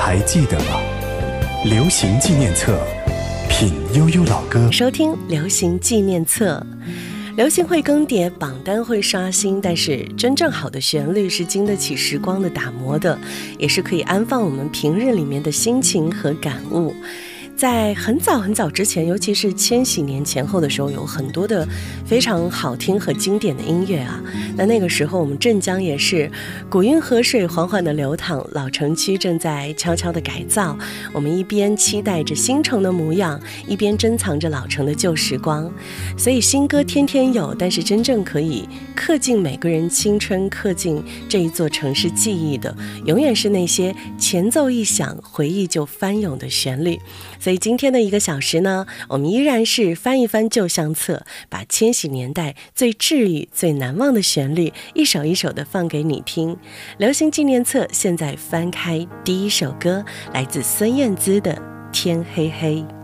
还记得吗？流行纪念册，品悠悠老歌。 收听流行纪念册。流行会更迭，榜单会刷新，但是真正好的旋律是经得起时光的打磨的，也是可以安放我们平日里面的心情和感悟。在很早很早之前，尤其是千禧年前后的时候，有很多的非常好听和经典的音乐啊。那个时候我们镇江也是古运河水缓缓的流淌，老城区正在悄悄的改造，我们一边期待着新城的模样，一边珍藏着老城的旧时光。所以新歌天天有，但是真正可以刻进每个人青春，刻进这一座城市记忆的，永远是那些前奏一响，回忆就翻涌的旋律。所以今天的1个小时呢，我们依然是翻一翻旧相册，把千禧年代最治愈、最难忘的旋律一首一首的放给你听。流行纪念册现在翻开第1首歌，来自孙燕姿的《天黑黑》。